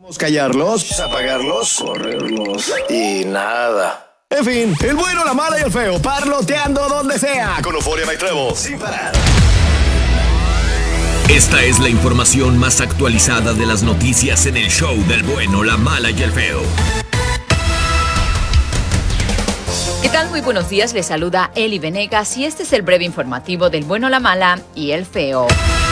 Callarlos, apagarlos, correrlos y nada. En fin, el bueno, la mala y el feo, parloteando donde sea. Con Euforia y Trevo, sin parar. Esta es la información más actualizada de las noticias en el show del bueno, la mala y el feo. ¿Qué tal? Muy buenos días, les saluda Eli Venegas y este es el breve informativo del bueno, la mala y el feo.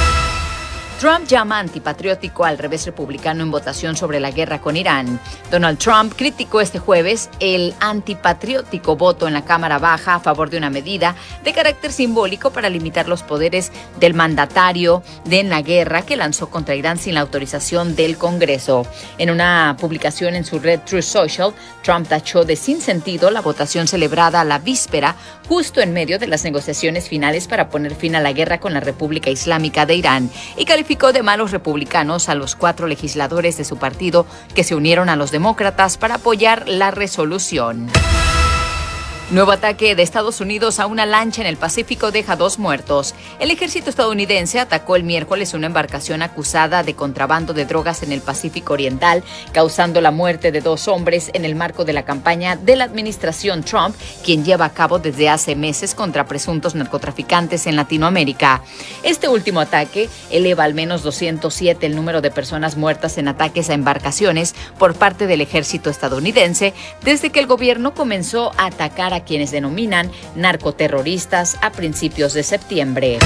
Trump llama antipatriótico al revés republicano en votación sobre la guerra con Irán. Donald Trump criticó este jueves el antipatriótico voto en la Cámara Baja a favor de una medida de carácter simbólico para limitar los poderes del mandatario en la guerra que lanzó contra Irán sin la autorización del Congreso. En una publicación en su red Truth Social, Trump tachó de sinsentido la votación celebrada a la víspera, justo en medio de las negociaciones finales para poner fin a la guerra con la República Islámica de Irán, y calificó de malos republicanos a los 4 legisladores de su partido que se unieron a los demócratas para apoyar la resolución. Nuevo ataque de Estados Unidos a una lancha en el Pacífico deja 2 muertos. El ejército estadounidense atacó el miércoles una embarcación acusada de contrabando de drogas en el Pacífico Oriental, causando la muerte de 2 hombres en el marco de la campaña de la administración Trump, quien lleva a cabo desde hace meses contra presuntos narcotraficantes en Latinoamérica. Este último ataque eleva al menos 207 el número de personas muertas en ataques a embarcaciones por parte del ejército estadounidense desde que el gobierno comenzó a atacar a quienes denominan narcoterroristas a principios de septiembre.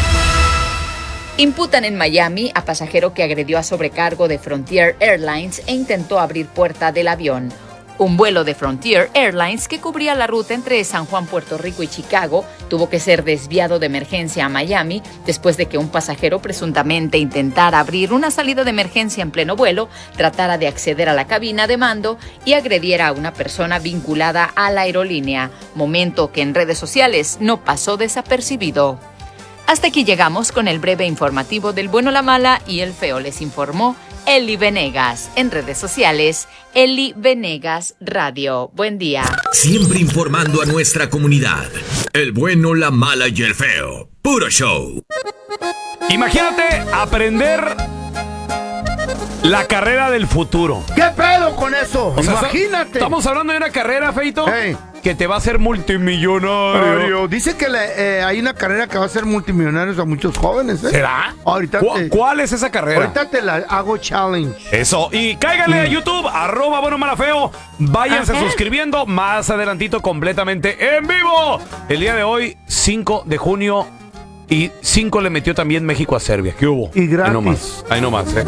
Imputan en Miami a pasajero que agredió a sobrecargo de Frontier Airlines e intentó abrir puerta del avión. Un vuelo de Frontier Airlines que cubría la ruta entre San Juan, Puerto Rico y Chicago tuvo que ser desviado de emergencia a Miami después de que un pasajero presuntamente intentara abrir una salida de emergencia en pleno vuelo, tratara de acceder a la cabina de mando y agrediera a una persona vinculada a la aerolínea, momento que en redes sociales no pasó desapercibido. Hasta aquí llegamos con el breve informativo del bueno, la mala y el feo. Les informó Eli Venegas. En redes sociales, Eli Venegas Radio. Buen día. Siempre informando a nuestra comunidad. El bueno, la mala y el feo. Puro show. Imagínate aprender la carrera del futuro. ¿Qué pedo con eso? O sea, imagínate. Estamos hablando de una carrera, Feito, Hey. que te va a hacer multimillonario. Dice que hay una carrera que va a hacer multimillonarios a muchos jóvenes, ¿eh? ¿Será? Ahorita ¿Cuál es esa carrera? Ahorita te la hago challenge. Eso, y cáiganle a YouTube, @buenomalafeo. Váyanse suscribiendo, más adelantito completamente en vivo. El día de hoy, 5 de junio, y 5 le metió también México a Serbia. ¿Qué hubo? Y gratis. Ahí nomás, ¿eh?